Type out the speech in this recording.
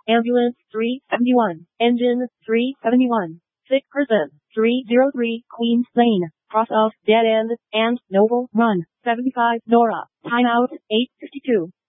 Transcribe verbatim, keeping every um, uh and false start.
Ambulance three seventy-one. Engine three seventy-one. Sick person three oh three Queens Lane. Cross of Dead End and Noble Run seventy-five Nora. Timeout eight fifty-two.